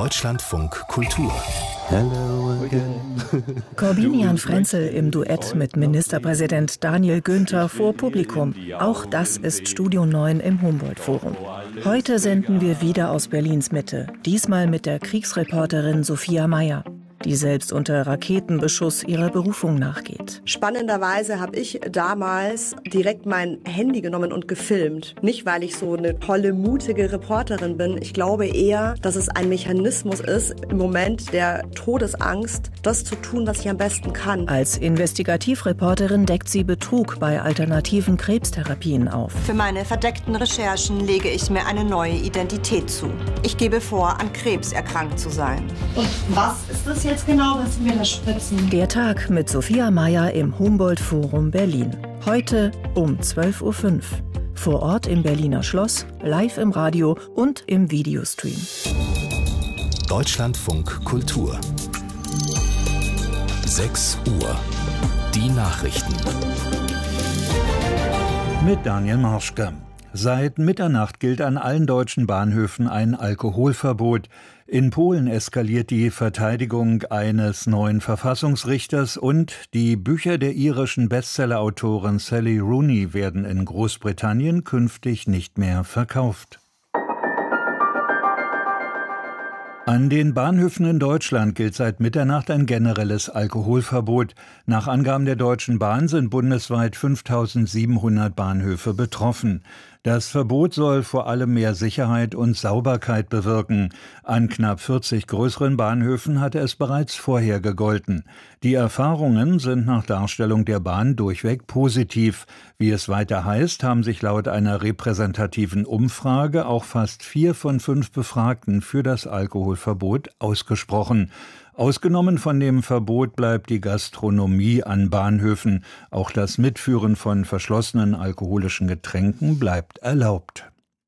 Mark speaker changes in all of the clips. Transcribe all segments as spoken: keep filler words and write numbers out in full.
Speaker 1: Deutschlandfunk Kultur.
Speaker 2: Hello again.
Speaker 3: Corbinian Frenzel im Duett mit Ministerpräsident Daniel Günther vor Publikum. Auch das ist Studio neun im Humboldt-Forum. Heute senden wir wieder aus Berlins Mitte, diesmal mit der Kriegsreporterin Sophia Mayer, die selbst unter Raketenbeschuss ihrer Berufung nachgeht.
Speaker 4: Spannenderweise habe ich damals direkt mein Handy genommen und gefilmt. Nicht, weil ich so eine tolle, mutige Reporterin bin. Ich glaube eher, dass es ein Mechanismus ist, im Moment der Todesangst, das zu tun, was ich am besten kann.
Speaker 3: Als Investigativreporterin deckt sie Betrug bei alternativen Krebstherapien auf.
Speaker 5: Für meine verdeckten Recherchen lege ich mir eine neue Identität zu. Ich gebe vor, an Krebs erkrankt zu sein.
Speaker 6: Und was ist das jetzt? Jetzt genau, was wir da spritzen.
Speaker 3: Der Tag mit Sophia Mayer im Humboldt-Forum Berlin. Heute um zwölf Uhr fünf. Vor Ort im Berliner Schloss, live im Radio und im Videostream.
Speaker 1: Deutschlandfunk Kultur. sechs Uhr. Die Nachrichten.
Speaker 7: Mit Daniel Marschke. Seit Mitternacht gilt an allen deutschen Bahnhöfen ein Alkoholverbot. In Polen eskaliert die Verteidigung eines neuen Verfassungsrichters und die Bücher der irischen Bestsellerautorin Sally Rooney werden in Großbritannien künftig nicht mehr verkauft. An den Bahnhöfen in Deutschland gilt seit Mitternacht ein generelles Alkoholverbot. Nach Angaben der Deutschen Bahn sind bundesweit fünftausendsiebenhundert Bahnhöfe betroffen. Das Verbot soll vor allem mehr Sicherheit und Sauberkeit bewirken. An knapp vierzig größeren Bahnhöfen hatte es bereits vorher gegolten. Die Erfahrungen sind nach Darstellung der Bahn durchweg positiv. Wie es weiter heißt, haben sich laut einer repräsentativen Umfrage auch fast vier von fünf Befragten für das Alkoholverbot ausgesprochen. Ausgenommen von dem Verbot bleibt die Gastronomie an Bahnhöfen. Auch das Mitführen von verschlossenen alkoholischen Getränken bleibt erlaubt.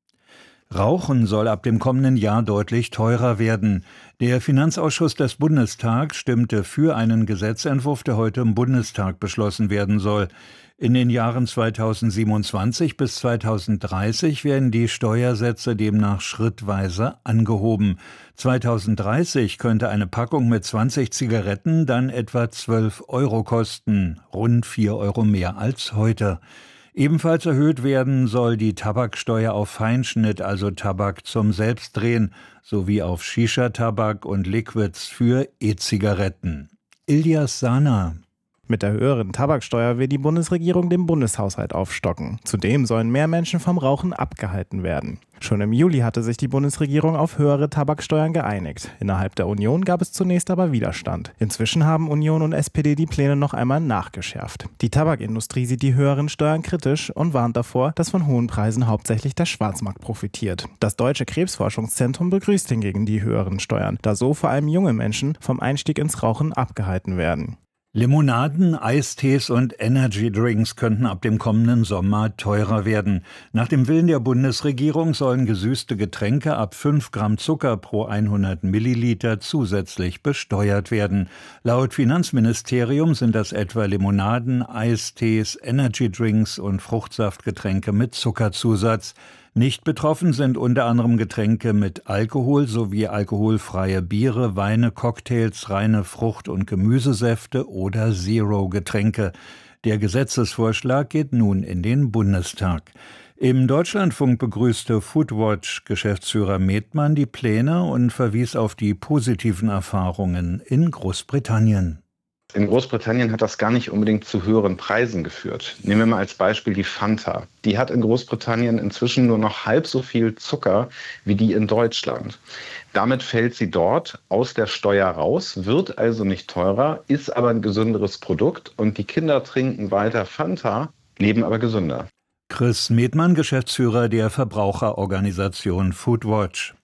Speaker 7: Rauchen soll ab dem kommenden Jahr deutlich teurer werden. Der Finanzausschuss des Bundestags stimmte für einen Gesetzentwurf, der heute im Bundestag beschlossen werden soll. In den Jahren zweitausendsiebenundzwanzig bis zweitausenddreißig werden die Steuersätze demnach schrittweise angehoben. zweitausenddreißig könnte eine Packung mit zwanzig Zigaretten dann etwa zwölf Euro kosten, rund vier Euro mehr als heute. Ebenfalls erhöht werden soll die Tabaksteuer auf Feinschnitt, also Tabak zum Selbstdrehen, sowie auf Shisha-Tabak und Liquids für E-Zigaretten. Ilyas Sana.
Speaker 8: Mit der höheren Tabaksteuer will die Bundesregierung den Bundeshaushalt aufstocken. Zudem sollen mehr Menschen vom Rauchen abgehalten werden. Schon im Juli hatte sich die Bundesregierung auf höhere Tabaksteuern geeinigt. Innerhalb der Union gab es zunächst aber Widerstand. Inzwischen haben Union und S P D die Pläne noch einmal nachgeschärft. Die Tabakindustrie sieht die höheren Steuern kritisch und warnt davor, dass von hohen Preisen hauptsächlich der Schwarzmarkt profitiert. Das Deutsche Krebsforschungszentrum begrüßt hingegen die höheren Steuern, da so vor allem junge Menschen vom Einstieg ins Rauchen abgehalten werden.
Speaker 7: Limonaden, Eistees und Energydrinks könnten ab dem kommenden Sommer teurer werden. Nach dem Willen der Bundesregierung sollen gesüßte Getränke ab fünf Gramm Zucker pro hundert Milliliter zusätzlich besteuert werden. Laut Finanzministerium sind das etwa Limonaden, Eistees, Energydrinks und Fruchtsaftgetränke mit Zuckerzusatz. Nicht betroffen sind unter anderem Getränke mit Alkohol sowie alkoholfreie Biere, Weine, Cocktails, reine Frucht- und Gemüsesäfte oder Zero-Getränke. Der Gesetzesvorschlag geht nun in den Bundestag. Im Deutschlandfunk begrüßte Foodwatch-Geschäftsführer Metmann die Pläne und verwies auf die positiven Erfahrungen in Großbritannien.
Speaker 9: In Großbritannien hat das gar nicht unbedingt zu höheren Preisen geführt. Nehmen wir mal als Beispiel die Fanta. Die hat in Großbritannien inzwischen nur noch halb so viel Zucker wie die in Deutschland. Damit fällt sie dort aus der Steuer raus, wird also nicht teurer, ist aber ein gesünderes Produkt und die Kinder trinken weiter Fanta, leben aber gesünder.
Speaker 7: Chris Metmann, Geschäftsführer der Verbraucherorganisation Foodwatch.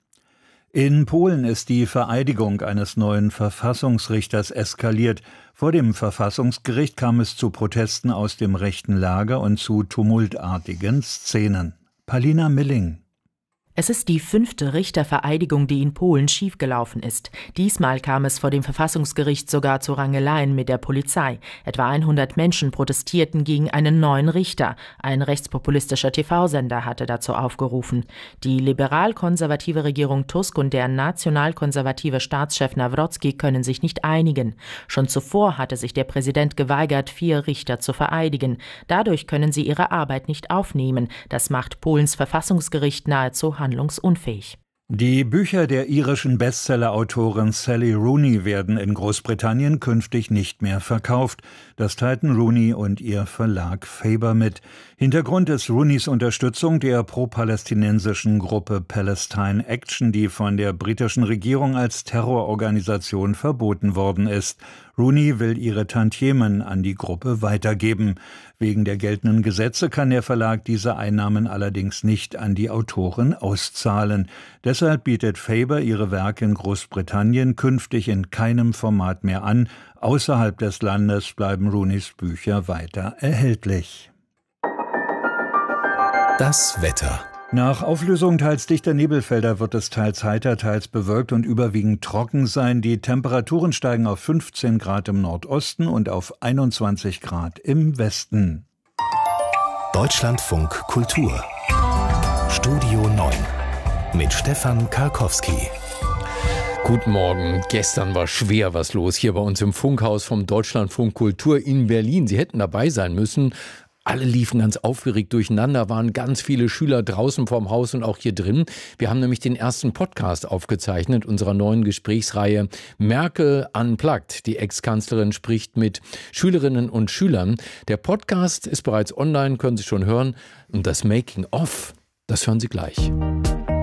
Speaker 7: In Polen ist die Vereidigung eines neuen Verfassungsrichters eskaliert. Vor dem Verfassungsgericht kam es zu Protesten aus dem rechten Lager und zu tumultartigen Szenen. Palina Milling.
Speaker 10: Es ist die fünfte Richtervereidigung, die in Polen schiefgelaufen ist. Diesmal kam es vor dem Verfassungsgericht sogar zu Rangeleien mit der Polizei. Etwa hundert Menschen protestierten gegen einen neuen Richter. Ein rechtspopulistischer T V-Sender hatte dazu aufgerufen. Die liberal-konservative Regierung Tusk und der nationalkonservative Staatschef Nawrocki können sich nicht einigen. Schon zuvor hatte sich der Präsident geweigert, vier Richter zu vereidigen. Dadurch können sie ihre Arbeit nicht aufnehmen. Das macht Polens Verfassungsgericht nahezu handlungsunfähig.
Speaker 7: Die Bücher der irischen Bestseller-Autorin Sally Rooney werden in Großbritannien künftig nicht mehr verkauft. Das teilten Rooney und ihr Verlag Faber mit. Hintergrund ist Rooneys Unterstützung der pro-palästinensischen Gruppe Palestine Action, die von der britischen Regierung als Terrororganisation verboten worden ist. Rooney will ihre Tantiemen an die Gruppe weitergeben. Wegen der geltenden Gesetze kann der Verlag diese Einnahmen allerdings nicht an die Autorin auszahlen. Deshalb bietet Faber ihre Werke in Großbritannien künftig in keinem Format mehr an. Außerhalb des Landes bleiben Rooneys Bücher weiter erhältlich.
Speaker 1: Das Wetter.
Speaker 7: Nach Auflösung teils dichter Nebelfelder wird es teils heiter, teils bewölkt und überwiegend trocken sein. Die Temperaturen steigen auf fünfzehn Grad im Nordosten und auf einundzwanzig Grad im Westen.
Speaker 1: Deutschlandfunk Kultur. Studio neun mit Stefan Karkowski.
Speaker 11: Guten Morgen. Gestern war schwer was los hier bei uns im Funkhaus vom Deutschlandfunk Kultur in Berlin. Sie hätten dabei sein müssen. Alle liefen ganz aufgeregt durcheinander, waren ganz viele Schüler draußen vorm Haus und auch hier drin. Wir haben nämlich den ersten Podcast aufgezeichnet unserer neuen Gesprächsreihe Merkel Unplugged. Die Ex-Kanzlerin spricht mit Schülerinnen und Schülern. Der Podcast ist bereits online, können Sie schon hören. Und das Making-of, das hören Sie gleich.